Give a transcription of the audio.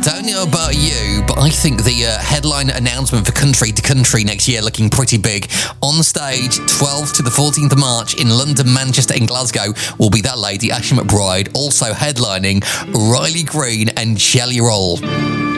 don't know about you, but I think the headline announcement for Country to Country next year looking pretty big. On stage, 12th to the 14th of March in London, Manchester and Glasgow will be that lady, Ashley McBryde, also headlining Riley Green and Jelly Roll.